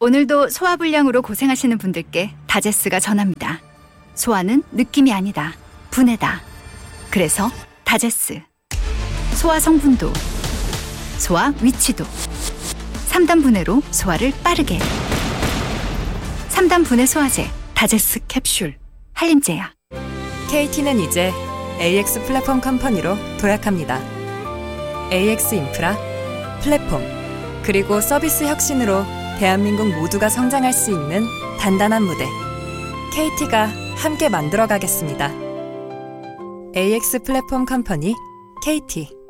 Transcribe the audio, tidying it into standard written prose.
오늘도 소화불량으로 고생하시는 분들께 다제스가 전합니다. 소화는 느낌이 아니다. 분해다. 그래서 다제스. 소화 성분도, 소화 위치도. 3단 분해로 소화를 빠르게. 3단 분해 소화제 다제스 캡슐. 한림제약. KT는 이제 AX 플랫폼 컴퍼니로 도약합니다. AX 인프라, 플랫폼, 그리고 서비스 혁신으로 대한민국 모두가 성장할 수 있는 단단한 무대. KT가 함께 만들어가겠습니다. AX 플랫폼 컴퍼니 KT.